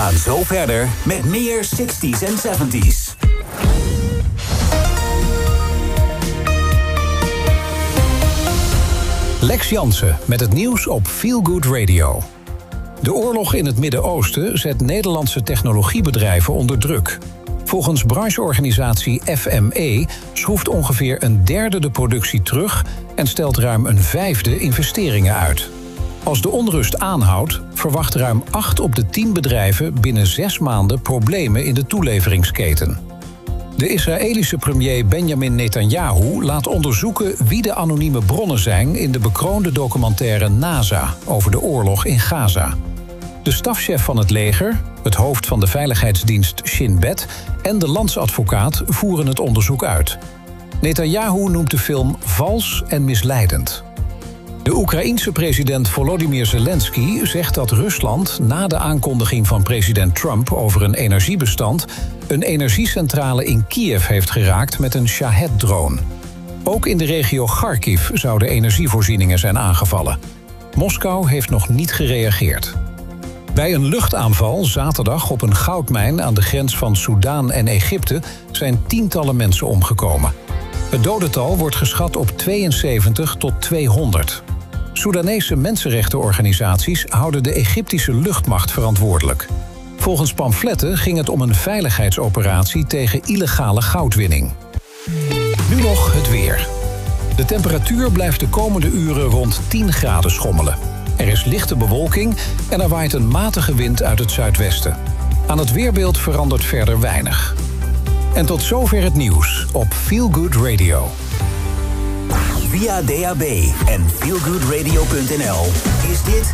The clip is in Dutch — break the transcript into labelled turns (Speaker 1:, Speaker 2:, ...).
Speaker 1: gaan zo verder met meer 60s en 70s.
Speaker 2: Lex Jansen met het nieuws op Feel Good Radio. De oorlog in het Midden-Oosten zet Nederlandse technologiebedrijven onder druk. Volgens brancheorganisatie FME schroeft ongeveer een derde de productie terug en stelt ruim een vijfde investeringen uit. Als de onrust aanhoudt, verwacht ruim 8 op de 10 bedrijven binnen 6 maanden problemen in de toeleveringsketen. De Israëlische premier Benjamin Netanyahu laat onderzoeken wie de anonieme bronnen zijn in de bekroonde documentaire NASA over de oorlog in Gaza. De stafchef van het leger, het hoofd van de veiligheidsdienst Shin Bet en de landsadvocaat voeren het onderzoek uit. Netanyahu noemt de film vals en misleidend. De Oekraïense president Volodymyr Zelensky zegt dat Rusland na de aankondiging van president Trump over een energiebestand een energiecentrale in Kiev heeft geraakt met een Shahed-drone. Ook in de regio Kharkiv zouden energievoorzieningen zijn aangevallen. Moskou heeft nog niet gereageerd. Bij een luchtaanval zaterdag op een goudmijn aan de grens van Soedan en Egypte zijn tientallen mensen omgekomen. Het dodental wordt geschat op 72 tot 200. Soedanese mensenrechtenorganisaties houden de Egyptische luchtmacht verantwoordelijk. Volgens pamfletten ging het om een veiligheidsoperatie tegen illegale goudwinning. Nu nog het weer. De temperatuur blijft de komende uren rond 10 graden schommelen. Er is lichte bewolking en er waait een matige wind uit het zuidwesten. Aan het weerbeeld verandert verder weinig. En tot zover het nieuws op Feel Good Radio.
Speaker 1: Via DAB en feelgoodradio.nl is dit